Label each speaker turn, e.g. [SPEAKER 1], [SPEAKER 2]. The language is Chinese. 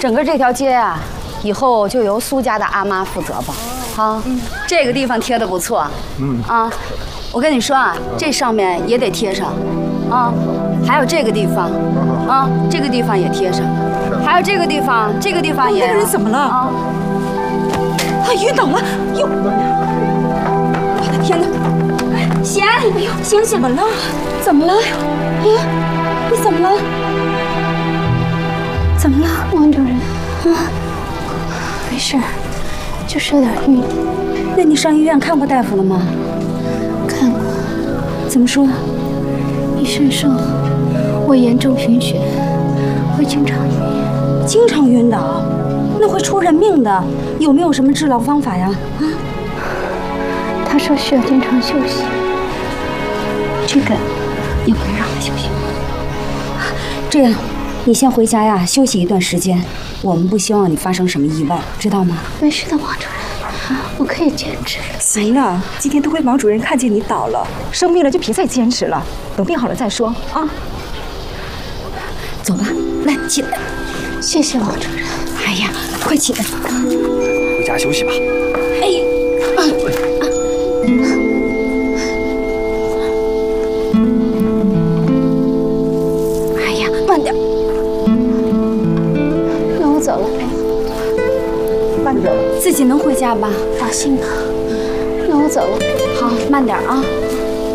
[SPEAKER 1] 整个这条街啊，以后就由苏家的阿妈负责吧。好，这个地方贴的不错。我跟你说啊，这上面也得贴上。还有这个地方，这个地方也贴上。还有这个地方，这个地方也。
[SPEAKER 2] 那个人怎么了？他晕倒了！哟，我的天哪！贤，哎呦，贤怎么了？怎么了？你怎么了？怎么了，
[SPEAKER 3] 王主任？没事，就是有点晕。
[SPEAKER 2] 那你上医院看过大夫了吗？
[SPEAKER 3] 看过。
[SPEAKER 2] 怎么说？
[SPEAKER 3] 医生说我严重贫血，会经常晕。
[SPEAKER 2] 经常晕倒，那会出人命的。有没有什么治疗方法呀？
[SPEAKER 3] 他说需要经常休息。
[SPEAKER 2] 这个也不能让他休息。这样，你先回家呀，休息一段时间。我们不希望你发生什么意外，知道吗？
[SPEAKER 3] 没事的，王主任，我可以坚持。
[SPEAKER 2] 行了，今天都被王主任看见你倒了，生病了就别再坚持了，等病好了再说啊。走吧，来起来。
[SPEAKER 3] 谢谢王主任。
[SPEAKER 2] 哎呀，快起来，
[SPEAKER 4] 回家休息吧。
[SPEAKER 2] 哎呀，哎呀，慢点。
[SPEAKER 3] 那我走了。
[SPEAKER 2] 慢点，自己能回家吧？
[SPEAKER 3] 放心吧。那我走了。
[SPEAKER 2] 好，慢点啊。